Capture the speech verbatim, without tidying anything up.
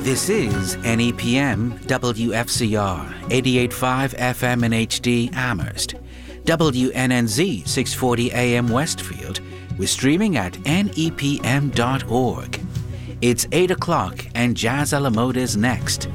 This is N E P M W F C R eighty-eight point five F M in H D Amherst, W N N Z six forty A M Westfield. We're streaming at N E P M dot org. It's eight o'clock and Jazz a la Mode is next.